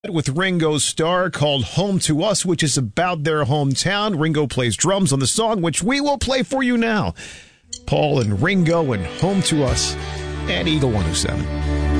with Ringo Starr called Home to Us, which is about their hometown. Ringo plays drums on the song, which we will play for you now. Paul and Ringo and Home to Us at Eagle 107.